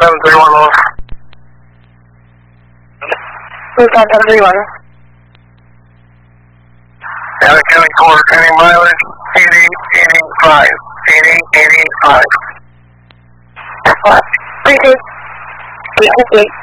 731 off. Tucson 731. Allen County Court, any mileage? 8085. 8085. What? 32. 858.